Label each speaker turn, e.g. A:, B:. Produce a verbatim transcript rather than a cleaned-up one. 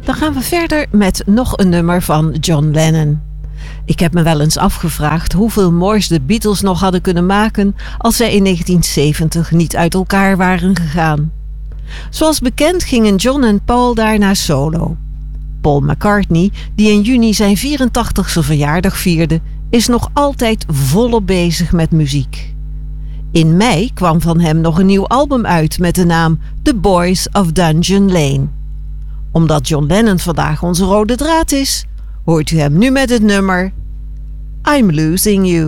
A: Dan gaan we verder met nog een nummer van John Lennon. Ik heb me wel eens afgevraagd hoeveel moois de Beatles nog hadden kunnen maken als zij in negentien zeventig niet uit elkaar waren gegaan. Zoals bekend gingen John en Paul daarna solo. Paul McCartney, die in juni zijn vierentachtigste verjaardag vierde, is nog altijd volop bezig met muziek. In mei kwam van hem nog een nieuw album uit met de naam The Boys of Dungeon Lane. Omdat John Lennon vandaag onze rode draad is, hoort u hem nu met het nummer I'm Losing You.